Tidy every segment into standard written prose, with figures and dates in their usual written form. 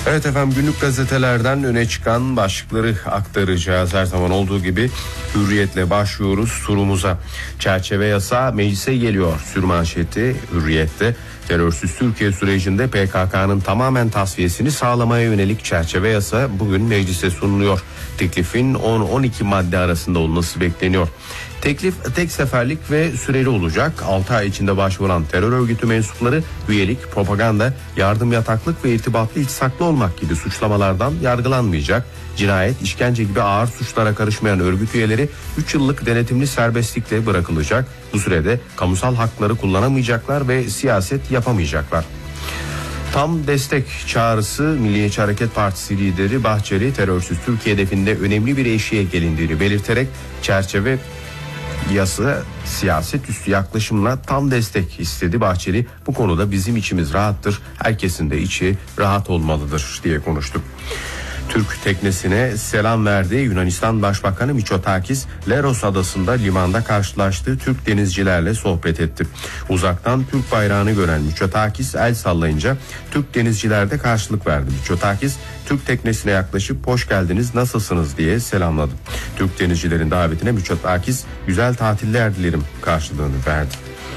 Evet efendim, günlük gazetelerden öne çıkan başlıkları aktaracağız. Her zaman olduğu gibi Hürriyet'le başlıyoruz turumuza. Çerçeve yasa meclise geliyor sürmanşeti Hürriyet'te. Terörsüz Türkiye sürecinde PKK'nın tamamen tasfiyesini sağlamaya yönelik çerçeve yasa bugün meclise sunuluyor. Teklifin 10-12 madde arasında olması bekleniyor. Teklif tek seferlik ve süreli olacak. 6 ay içinde başvuran terör örgütü mensupları üyelik, propaganda, yardım, yataklık ve irtibatlı iltisaklı olmak gibi suçlamalardan yargılanmayacak. Cinayet, işkence gibi ağır suçlara karışmayan örgüt üyeleri 3 yıllık denetimli serbestlikle bırakılacak. Bu sürede kamusal hakları kullanamayacaklar ve siyaset yapamayacaklar. Tam destek çağrısı. Milliyetçi Hareket Partisi lideri Bahçeli, terörsüz Türkiye hedefinde önemli bir eşiğe gelindiğini belirterek çerçeve yasa siyaset üstü yaklaşımla tam destek istedi. Bahçeli, bu konuda bizim içimiz rahattır, herkesin de içi rahat olmalıdır diye konuştu. Türk teknesine selam verdi. Yunanistan Başbakanı Mitsotakis, Leros adasında limanda karşılaştığı Türk denizcilerle sohbet etti. Uzaktan Türk bayrağını gören Mitsotakis el sallayınca Türk denizciler de karşılık verdi. Mitsotakis Türk teknesine yaklaşıp hoş geldiniz, nasılsınız diye selamladı. Türk denizcilerin davetine Mitsotakis güzel tatiller dilerim karşılığını verdi.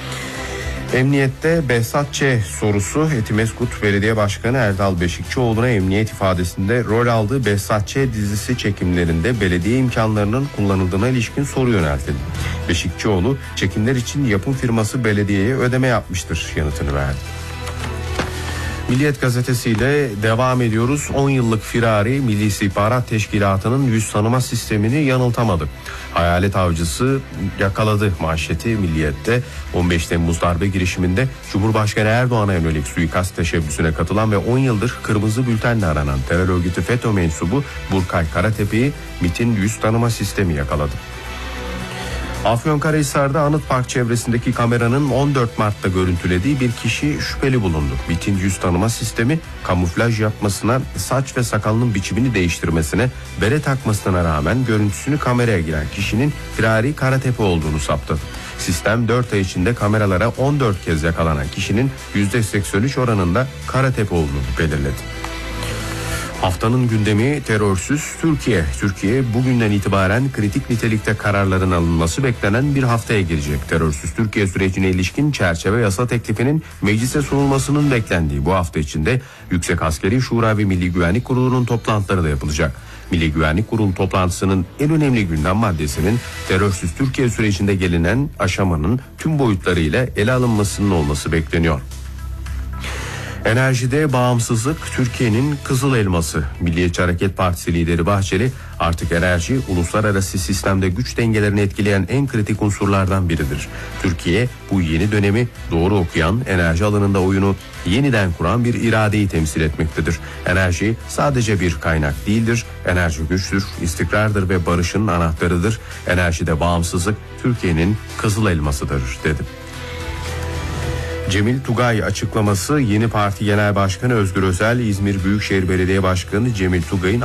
Emniyette Behzat Ç. sorusu. Etimesgut Belediye Başkanı Erdal Beşikçioğlu'na emniyet ifadesinde rol aldığı Behzat Ç. dizisi çekimlerinde belediye imkanlarının kullanıldığına ilişkin soru yöneltildi. Beşikçioğlu, çekimler için yapım firması belediyeye ödeme yapmıştır yanıtını verdi. Milliyet gazetesiyle devam ediyoruz. 10 yıllık firari Milli İstihbarat Teşkilatı'nın yüz tanıma sistemini yanıltamadı. Hayalet avcısı yakaladı manşeti Milliyet'te. 15 Temmuz darbe girişiminde Cumhurbaşkanı Erdoğan'a yönelik suikast teşebbüsüne katılan ve 10 yıldır kırmızı bültenle aranan terör örgütü FETÖ mensubu Burkay Karatepe'yi MİT'in yüz tanıma sistemi yakaladı. Afyonkarahisar'da Anıt Park çevresindeki kameranın 14 Mart'ta görüntülediği bir kişi şüpheli bulundu. MİT'in yüz tanıma sistemi kamuflaj yapmasına, saç ve sakalının biçimini değiştirmesine, bere takmasına rağmen görüntüsünü kameraya giren kişinin firari Karatepe olduğunu saptadı. Sistem 4 ay içinde kameralara 14 kez yakalanan kişinin %83 oranında Karatepe olduğunu belirledi. Haftanın gündemi terörsüz Türkiye. Türkiye bugünden itibaren kritik nitelikte kararların alınması beklenen bir haftaya girecek. Terörsüz Türkiye sürecine ilişkin çerçeve yasa teklifinin meclise sunulmasının beklendiği bu hafta içinde Yüksek Askeri Şura ve Milli Güvenlik Kurulu'nun toplantıları da yapılacak. Milli Güvenlik Kurulu toplantısının en önemli gündem maddesinin terörsüz Türkiye sürecinde gelinen aşamanın tüm boyutlarıyla ele alınmasının olması bekleniyor. Enerjide bağımsızlık Türkiye'nin kızıl elması. Milliyetçi Hareket Partisi lideri Bahçeli, artık enerji uluslararası sistemde güç dengelerini etkileyen en kritik unsurlardan biridir. Türkiye bu yeni dönemi doğru okuyan, enerji alanında oyunu yeniden kuran bir iradeyi temsil etmektedir. Enerji sadece bir kaynak değildir. Enerji güçtür, istikrardır ve barışın anahtarıdır. Enerjide bağımsızlık Türkiye'nin kızıl elmasıdır dedi. Cemil Tugay açıklaması. Yeni Parti Genel Başkanı Özgür Özel, İzmir Büyükşehir Belediye Başkanı Cemil Tugay'ın